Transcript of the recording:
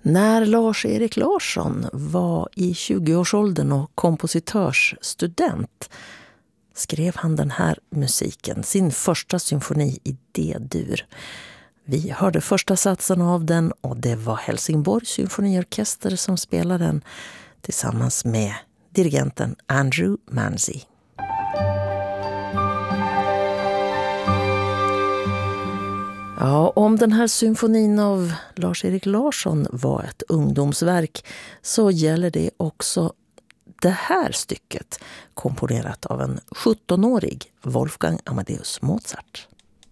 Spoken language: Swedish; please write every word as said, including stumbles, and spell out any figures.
När Lars-Erik Larsson var i tjugoårsåldern och kompositörsstudent skrev han den här musiken, sin första symfoni i D-dur. Vi hörde första satsen av den och det var Helsingborgs symfoniorkester som spelade den tillsammans med dirigenten Andrew Manzi. Ja, om den här symfonin av Lars-Erik Larsson var ett ungdomsverk så gäller det också det här stycket komponerat av en sjuttonårig Wolfgang Amadeus Mozart.